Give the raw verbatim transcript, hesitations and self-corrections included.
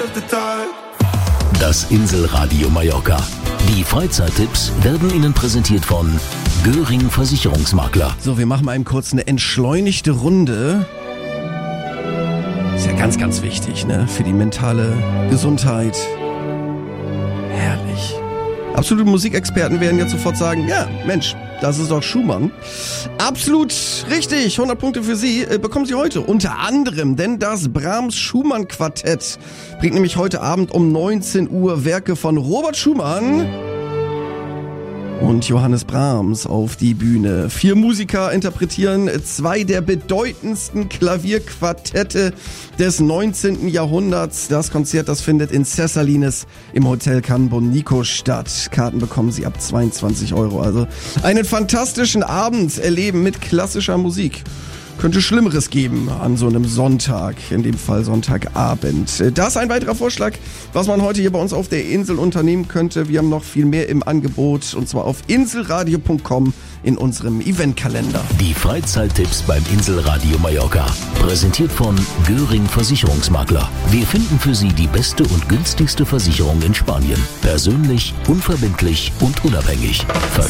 Das Inselradio Mallorca. Die Freizeittipps werden Ihnen präsentiert von Göring Versicherungsmakler. So, wir machen mal eben kurz eine entschleunigte Runde. Ist ja ganz, ganz wichtig, ne? Für die mentale Gesundheit. Herrlich. Absolute Musikexperten werden jetzt sofort sagen, ja, Mensch, das ist doch Schumann. Absolut richtig, hundert Punkte für Sie äh, bekommen Sie heute. Unter anderem, denn das Brahms-Schumann-Quartett bringt nämlich heute Abend um neunzehn Uhr Werke von Robert Schumann und Johannes Brahms auf die Bühne. Vier Musiker interpretieren zwei der bedeutendsten Klavierquartette des neunzehnten Jahrhunderts. Das Konzert, das findet in Cessalines im Hotel Can Bonico statt. Karten bekommen Sie ab zweiundzwanzig Euro. Also einen fantastischen Abend erleben mit klassischer Musik. Könnte Schlimmeres geben an so einem Sonntag, in dem Fall Sonntagabend. Das ist ein weiterer Vorschlag, was man heute hier bei uns auf der Insel unternehmen könnte. Wir haben noch viel mehr im Angebot, und zwar auf inselradio punkt com in unserem Eventkalender. Die Freizeittipps beim Inselradio Mallorca. Präsentiert von Göring Versicherungsmakler. Wir finden für Sie die beste und günstigste Versicherung in Spanien. Persönlich, unverbindlich und unabhängig. Verstehen